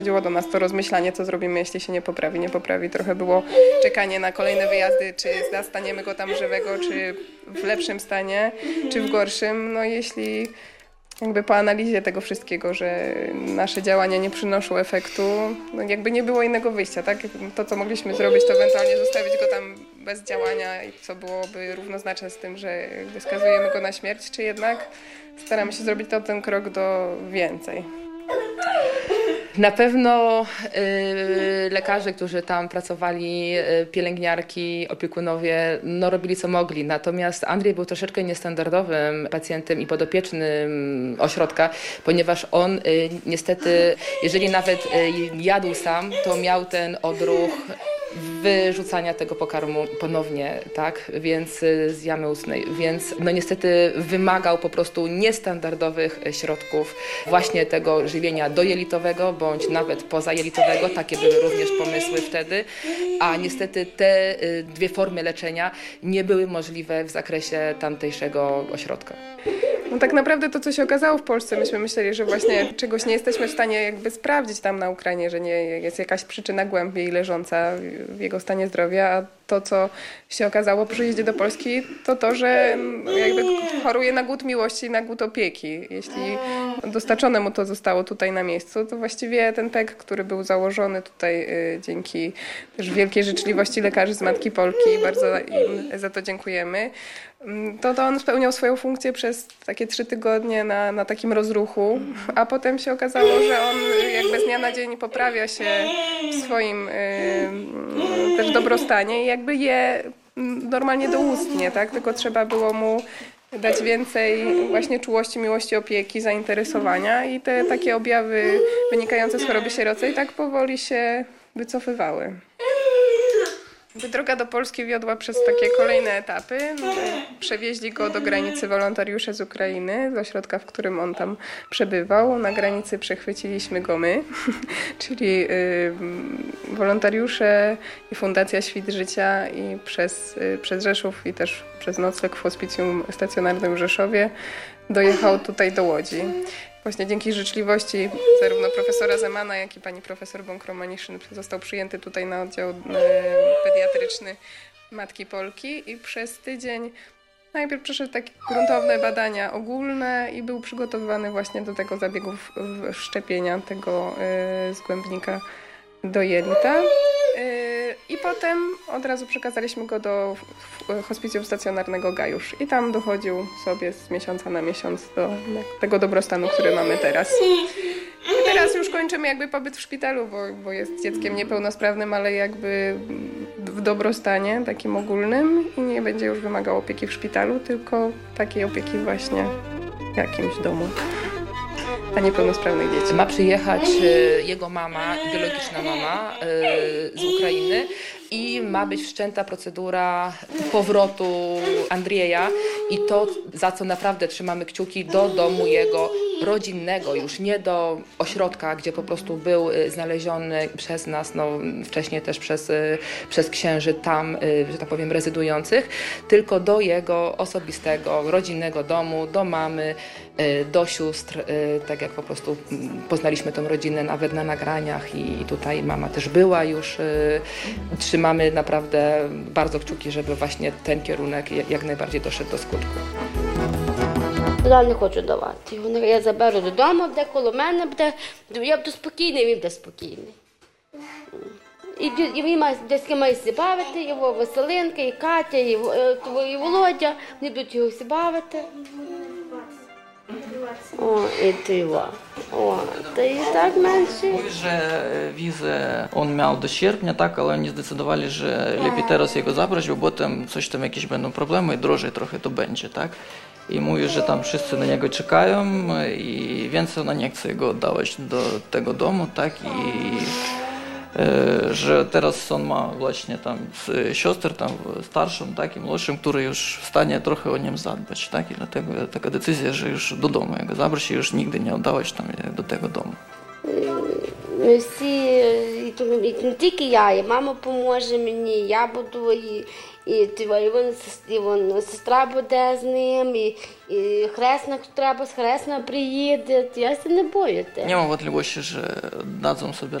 Chodziło do nas to rozmyślanie, co zrobimy, jeśli się nie poprawi. Nie poprawi. Trochę było czekanie na kolejne wyjazdy, czy zastaniemy go tam żywego, czy w lepszym stanie, czy w gorszym. No jeśli jakby po analizie tego wszystkiego, że nasze działania nie przynoszą efektu, no jakby nie było innego wyjścia, tak? To, co mogliśmy zrobić, to ewentualnie zostawić go tam bez działania i co byłoby równoznaczne z tym, że jakby skazujemy go na śmierć, czy jednak staramy się zrobić ten krok do więcej. Na pewno lekarze, którzy tam pracowali, pielęgniarki, opiekunowie, no robili co mogli. Natomiast Andrzej był troszeczkę niestandardowym pacjentem i podopiecznym ośrodka, ponieważ on niestety, jeżeli nawet jadł sam, to miał ten odruch wyrzucania tego pokarmu ponownie, tak, więc z jamy ustnej, więc no niestety wymagał po prostu niestandardowych środków właśnie tego żywienia dojelitowego bądź nawet pozajelitowego, takie były również pomysły wtedy, a niestety te dwie formy leczenia nie były możliwe w zakresie tamtejszego ośrodka. No tak naprawdę to, co się okazało w Polsce, myśmy myśleli, że właśnie czegoś nie jesteśmy w stanie jakby sprawdzić tam na Ukrainie, że nie jest jakaś przyczyna głębiej leżąca w jego stanie zdrowia, a to, co się okazało po przyjeździe do Polski, to, że jakby choruje na głód miłości i na głód opieki. Jeśli dostarczone mu to zostało tutaj na miejscu, to właściwie ten PEG, który był założony tutaj dzięki też wielkiej życzliwości lekarzy z Matki Polki, bardzo im za to dziękujemy, to on spełniał swoją funkcję przez takie 3 tygodnie na takim rozruchu, a potem się okazało, że on jakby z dnia na dzień poprawia się w swoim też dobrostanie i jakby je normalnie doustnie, tak? Tylko trzeba było mu dać więcej właśnie czułości, miłości, opieki, zainteresowania i te takie objawy wynikające z choroby sierocej tak powoli się wycofywały. Droga do Polski wiodła przez takie kolejne etapy. Przewieźli go do granicy wolontariusze z Ukrainy, z ośrodka, w którym on tam przebywał. Na granicy przechwyciliśmy go my, czyli wolontariusze i Fundacja Świt Życia i przez Rzeszów i też przez nocleg w hospicjum stacjonarnym w Rzeszowie dojechał tutaj do Łodzi. Właśnie dzięki życzliwości zarówno profesora Zemana, jak i pani profesor Bąk-Romaniszyn został przyjęty tutaj na oddział pediatryczny Matki Polki i przez tydzień najpierw przeszedł takie gruntowne badania ogólne i był przygotowywany właśnie do tego zabiegu wszczepienia tego zgłębnika do jelita. I potem od razu przekazaliśmy go do hospicjum stacjonarnego Gajusz i tam dochodził sobie z miesiąca na miesiąc do tego dobrostanu, który mamy teraz. I teraz już kończymy jakby pobyt w szpitalu, bo jest dzieckiem niepełnosprawnym, ale jakby w dobrostanie takim ogólnym i nie będzie już wymagał opieki w szpitalu, tylko takiej opieki właśnie w jakimś domu dla niepełnosprawnych dzieci. Ma przyjechać jego mama, biologiczna mama z Ukrainy i ma być wszczęta procedura powrotu Andrzeja i to, za co naprawdę trzymamy kciuki, do domu jego rodzinnego, już nie do ośrodka, gdzie po prostu był znaleziony przez nas, no wcześniej też przez księży tam, że tak powiem, rezydujących, tylko do jego osobistego, rodzinnego domu, do mamy, do sióstr, tak jak po prostu poznaliśmy tą rodzinę nawet na nagraniach i tutaj mama też była już. Trzymamy naprawdę bardzo kciuki, żeby właśnie ten kierunek jak najbardziej doszedł do skutku. Я не хочу давати. Я заберу додому, буде коло мене, я буду спокійний, він буде спокійний. І він має, десь має сібавити, його Василинка, і Катя, і Володя, вони будуть його сібавити. О, і ти і так менше. Że wizę on miał do sierpnia, tak, ale oni zdecydowali, że lepiej teraz jego zabrać, bo potem coś tam jakieś będą problemy i drożej trochę to będzie, tak. I mówi, że tam wszyscy na niego czekają i więcej ona nie chce go oddawać do tego domu, tak, i że teraz on ma właśnie tam siostry, tam starszą, tak, i młodszym, który już w stanie trochę o nim zadbać, tak, i dlatego taka decyzja, że już do domu jego zabrać i już nigdy nie oddawać tam do tego domu. Ми всі, і не тільки я, і мама поможе мені, я буду, і І сестра буде з ним, і хресна треба, з хресна приїде. Я се не боюся. Nie mam wątpliwości, że dadzą sobie